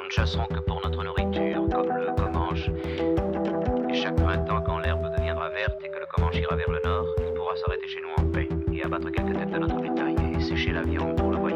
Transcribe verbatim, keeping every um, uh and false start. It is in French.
ne chasserons que pour notre nourriture, comme le comanche. Et chaque printemps, quand l'herbe deviendra verte et que le comanche ira vers le nord, il pourra s'arrêter chez nous en paix et abattre quelques têtes de notre bétail et sécher la viande pour le voyage.